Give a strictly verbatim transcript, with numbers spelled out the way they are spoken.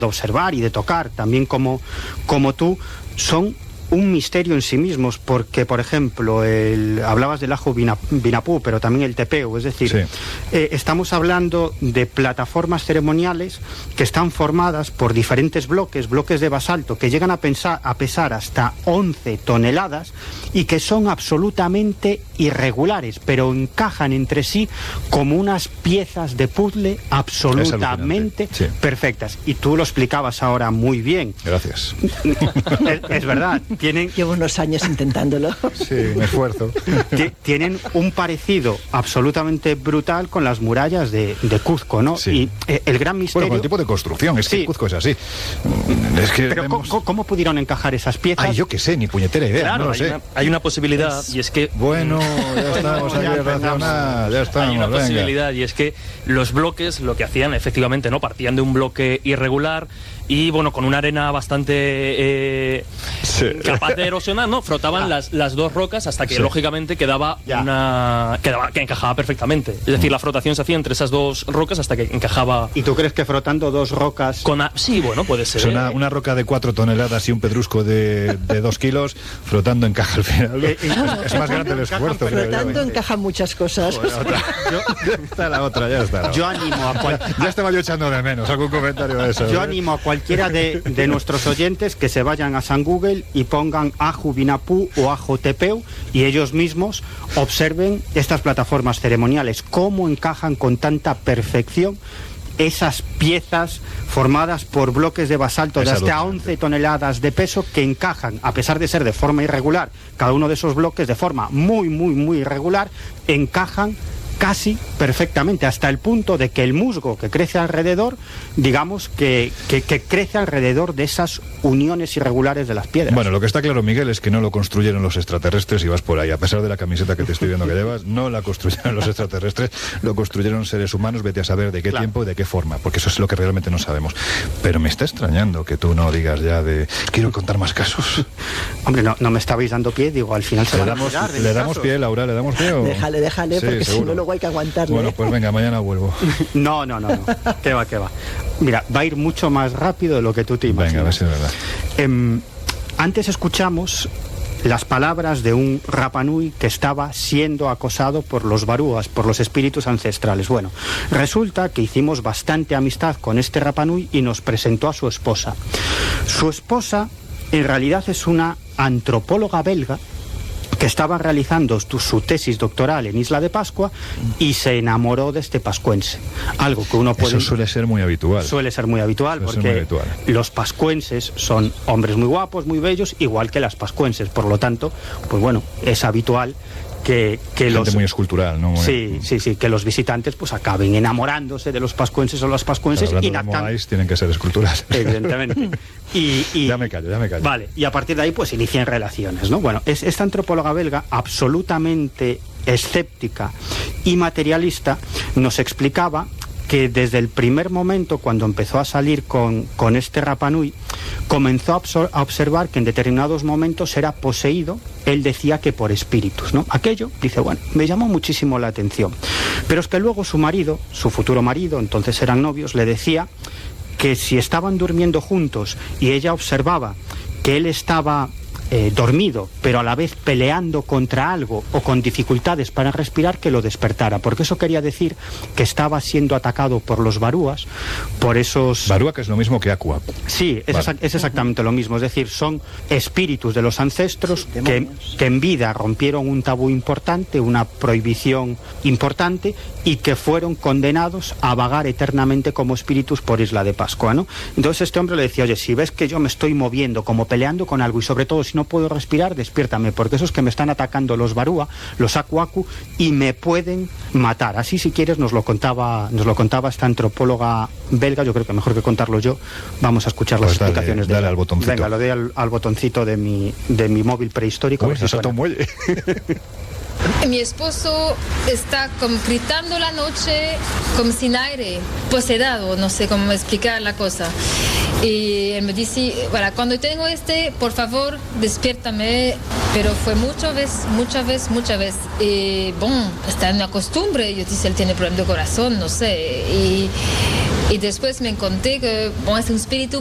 de observar y de tocar, también como, como tú, son un misterio en sí mismos, porque, por ejemplo, el, hablabas del ajo Vinapú, pero también el tepeu, es decir, sí. eh, estamos hablando de plataformas ceremoniales que están formadas por diferentes bloques, bloques de basalto, que llegan a, pensar, a pesar hasta once toneladas y que son absolutamente irregulares, pero encajan entre sí como unas piezas de puzzle absolutamente sí. perfectas. Y tú lo explicabas ahora muy bien. Gracias. Es, es verdad. Tienen, Llevo unos años intentándolo. Sí, me esfuerzo. Tienen un parecido absolutamente brutal con las murallas de, de Cuzco, ¿no? Sí. Y eh, el gran misterio... Bueno, con el tipo de construcción, es sí. que Cuzco es así. Es que Pero hemos... ¿cómo, ¿cómo pudieron encajar esas piezas? Ay, yo qué sé, ni puñetera idea, claro, no lo hay sé. Una, hay una posibilidad, es... y es que... Bueno, ya estamos aquí racional, ya estamos, Hay una venga. posibilidad, y es que los bloques lo que hacían, efectivamente, ¿no? Partían de un bloque irregular y, bueno, con una arena bastante eh, sí. capaz de erosionar, ¿no? Frotaban las, las dos rocas hasta que, sí. lógicamente, quedaba ya. una... Quedaba, que encajaba perfectamente. Es decir, mm. la frotación se hacía entre esas dos rocas hasta que encajaba... ¿Y tú crees que frotando dos rocas...? Con a... Sí, bueno, puede ser. Es una, una roca de cuatro toneladas y un pedrusco de, de dos kilos, frotando encaja al final. Eh, eh, es, es más grande el esfuerzo. Frotando encajan muchas cosas. Bueno, otra. Yo, ya está la otra, ya está. La yo otra. animo a cual... Ya estaba yo echando de menos algún comentario de eso. Yo ¿eh? animo a cualquiera de, de nuestros oyentes que se vayan a San Google y pongan Ajo Vinapú o Ajo Tepeu y ellos mismos observen estas plataformas ceremoniales, cómo encajan con tanta perfección esas piezas formadas por bloques de basalto de hasta once toneladas de peso que encajan, a pesar de ser de forma irregular, cada uno de esos bloques de forma muy, muy, muy irregular, encajan casi perfectamente, hasta el punto de que el musgo que crece alrededor, digamos que, que, que crece alrededor de esas uniones irregulares de las piedras. Bueno, lo que está claro, Miguel, es que no lo construyeron los extraterrestres y vas por ahí, a pesar de la camiseta que te estoy viendo que llevas, no la construyeron los extraterrestres, lo construyeron seres humanos, vete a saber de qué claro. tiempo y de qué forma, porque eso es lo que realmente no sabemos. Pero me está extrañando que tú no digas ya de, quiero contar más casos. Hombre, no, no me estabais dando pie, digo, al final se le van damos, a ¿Le damos casos. pie, Laura? ¿Le damos pie o...? Déjale, déjale, sí, porque seguro. Si no luego hay que aguantarle. Bueno, pues venga, mañana vuelvo. No, no, no, no. ¿Qué va, qué va? Mira, va a ir mucho más rápido de lo que tú te imaginas. Venga, a ver si es verdad. Eh, antes escuchamos las palabras de un Rapanui que estaba siendo acosado por los barúas, por los espíritus ancestrales. Bueno, resulta que hicimos bastante amistad con este Rapanui y nos presentó a su esposa. Su esposa, en realidad, es una antropóloga belga que estaba realizando tu, su tesis doctoral en Isla de Pascua y se enamoró de este pascuense. Algo que uno puede... Eso suele ser muy habitual. Suele ser muy habitual suele porque muy habitual. Los pascuenses son hombres muy guapos, muy bellos, igual que las pascuenses. Por lo tanto, pues bueno, es habitual que, que Gente los... muy escultural, ¿no? Muy... Sí, sí, sí, que los visitantes pues acaben enamorándose de los pascuenses o las pascuenses. Hablando y de Moais, tienen que ser esculturales. Evidentemente. Y, y, ya me callo, ya me callo. Vale, y a partir de ahí pues inician relaciones, ¿no? Bueno, es, esta antropóloga belga, absolutamente escéptica y materialista, nos explicaba que desde el primer momento, cuando empezó a salir con, con este Rapanui, comenzó a, a observar que en determinados momentos era poseído, él decía que por espíritus, ¿no? Aquello, dice, bueno, me llamó muchísimo la atención. Pero es que luego su marido, su futuro marido, entonces eran novios, le decía que si estaban durmiendo juntos y ella observaba que él estaba eh, dormido, pero a la vez peleando contra algo o con dificultades para respirar, que lo despertara, porque eso quería decir que estaba siendo atacado por los barúas, por esos... Barúa, que es lo mismo que Aku Aku. Sí, es, vale. es exactamente lo mismo, es decir, son espíritus de los ancestros sí, que, que en vida rompieron un tabú importante, una prohibición importante, y que fueron condenados a vagar eternamente como espíritus por Isla de Pascua, ¿no? Entonces este hombre le decía, oye, si ves que yo me estoy moviendo como peleando con algo y sobre todo si no puedo respirar, despiértame, porque esos que me están atacando los barúa, los Aku Aku, y me pueden matar. Así, si quieres, nos lo contaba, nos lo contaba esta antropóloga belga. Yo creo que mejor que contarlo yo, vamos a escuchar pues las dale, explicaciones de dale al botoncito. Venga, lo doy al, al botoncito de mi, de mi móvil prehistórico. Uy, se salta un muelle. Mi esposo está como gritando la noche, como sin aire, poseído, no sé cómo explicar la cosa. Y él me dice, bueno, cuando tengo este, por favor, despiértame. Pero fue muchas veces, muchas veces, muchas veces. Y, bueno, está en una costumbre. Yo dije, él tiene problema de corazón, no sé. Y Y después me encontré que bueno, es un espíritu